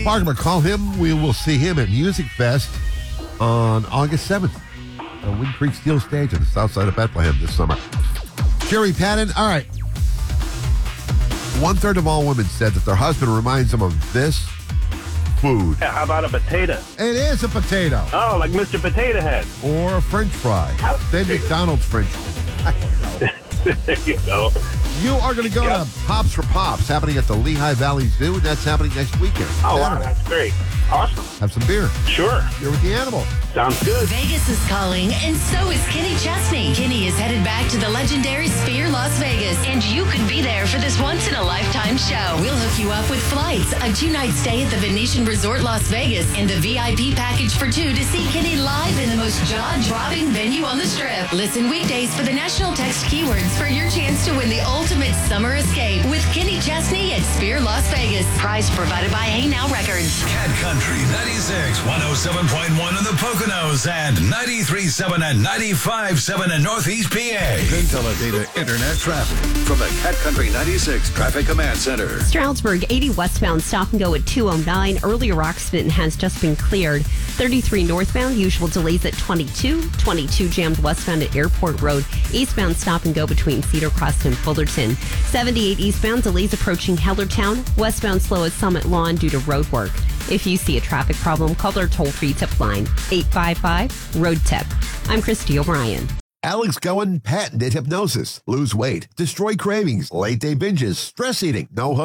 Parker, call him. We will see him at Music Fest on August 7th at Wind Creek Steel Stage on the south side of Bethlehem this summer. Sherry Patton, all right. 1/3 of all women said that their husband reminds them of this food. Yeah, how about a potato? It is a potato. Oh, like Mr. Potato Head. Or a French fry. Say McDonald's French fry. There you go. You are going to go to Pops for Pops, happening at the Lehigh Valley Zoo, and that's happening next weekend. Oh, wow, Saturday. that's great. Awesome. Have some beer. Sure. You're with the animal. Sounds good. Vegas is calling, and so is Kenny Chesney. Kenny is headed back to the legendary Sphere Las Vegas, and you could be there for this once-in-a-lifetime show. We'll hook you up with flights, a 2-night stay at the Venetian Resort Las Vegas, and the VIP package for 2 to see Kenny live in the most jaw-dropping venue on the Strip. Listen weekdays for the national text keywords for your chance to win the ultimate summer escape with Kenny Chesney at Sphere Las Vegas. Prize provided by Hey Now Records. Cat Country 96, 107.1 in the Poconos, and 93.7 and 95.7 in Northeast PA. Teledata Internet traffic from the Cat Country 96 Traffic Command Center. Stroudsburg 80 westbound stop and go at 209. Earlier accident has just been cleared. 33 northbound, usual delays at 22. 22 jammed westbound at Airport Road. Eastbound stop and go between Cedar Crest and Fullerton. 78 eastbound, delays approaching Hellertown. Westbound slow at Summit Lawn due to road work. If you see a traffic problem, call our toll-free tip line, 855-ROAD-TIP. I'm Christy O'Brien. Alex Cohen patented hypnosis. Lose weight, destroy cravings, late day binges, stress eating, no